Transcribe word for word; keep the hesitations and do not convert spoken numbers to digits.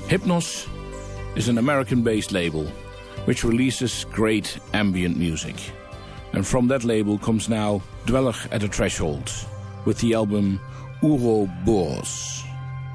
Hypnos is an American-based label which releases great ambient music. And from that label comes now Dweller at the Threshold with the album Ouroboros.